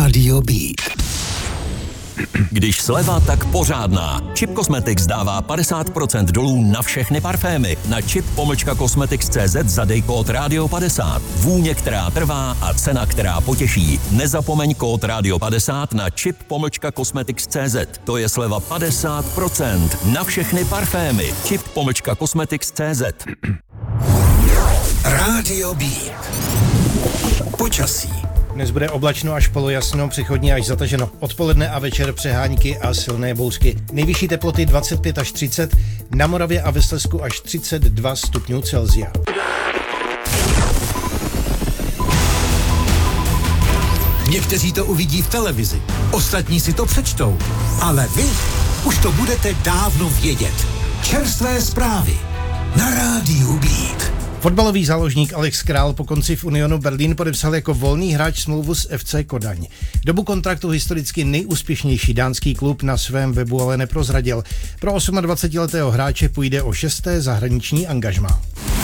Rádio Beat. Když sleva, tak pořádná. Chip Cosmetics dává 50% dolů na všechny parfémy. Na chip-cosmetics.cz zadej kód Radio 50. Vůně, která trvá a cena, která potěší. Nezapomeň kód Radio 50 na chip-cosmetics.cz. To je sleva 50% na všechny parfémy. chip-cosmetics.cz. Rádio Beat. Počasí. Dnes bude oblačno až polojasno, přechodně až zataženo. Odpoledne a večer přehánky a silné bouřky. Nejvyšší teploty 25 až 30, na Moravě a ve Slezsku až 32 stupňů Celsia. Někteří to uvidí v televizi, ostatní si to přečtou, ale vy už to budete dávno vědět. Čerstvé zprávy na Rádiu Beat. Fotbalový záložník Alex Král po konci v Unionu Berlín podepsal jako volný hráč smlouvu s FC Kodaň. Dobu kontraktu historicky nejúspěšnější dánský klub na svém webu ale neprozradil. Pro 28letého hráče půjde o 6. zahraniční angažmá.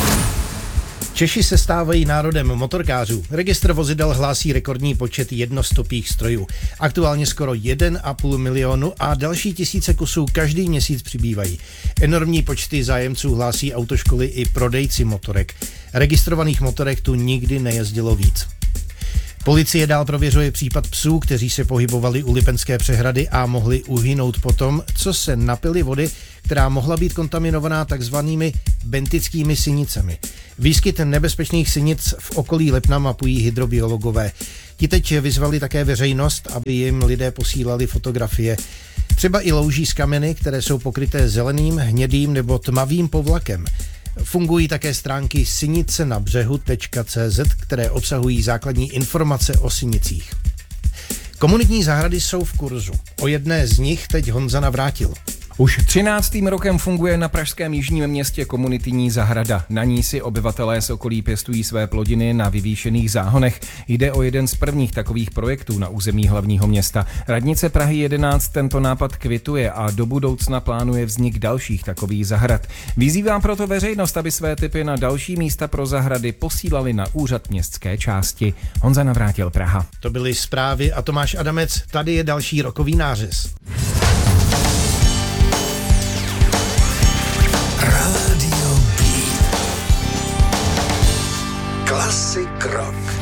Češi se stávají národem motorkářů. Registr vozidel hlásí rekordní počet jednostopých strojů. Aktuálně skoro 1,5 milionu a další tisíce kusů každý měsíc přibývají. Enormní počty zájemců hlásí autoškoly i prodejci motorek. Registrovaných motorek tu nikdy nejezdilo víc. Policie dál prověřuje případ psů, kteří se pohybovali u Lipenské přehrady a mohli uhynout potom, co se napili vody, která mohla být kontaminovaná takzvanými bentickými sinicemi. Výskyt nebezpečných sinic v okolí Lipna mapují hydrobiologové. Ti teď vyzvali také veřejnost, aby jim lidé posílali fotografie. Třeba i louží z kameny, které jsou pokryté zeleným, hnědým nebo tmavým povlakem. Fungují také stránky sinicenabřehu.cz, které obsahují základní informace o sinicích. Komunitní zahrady jsou v kurzu. O jedné z nich teď Honza Navrátil. Už 13. rokem funguje na pražském jižním městě komunitní zahrada. Na ní si obyvatelé z okolí pěstují své plodiny na vyvýšených záhonech. Jde o jeden z prvních takových projektů na území hlavního města. Radnice Prahy 11 tento nápad kvituje a do budoucna plánuje vznik dalších takových zahrad. Vyzývá proto veřejnost, aby své tipy na další místa pro zahrady posílali na úřad městské části. Honza Navrátil, Praha. To byly zprávy a Tomáš Adamec. Tady je další rokový nářez. Rádio Beat. Klasik rock.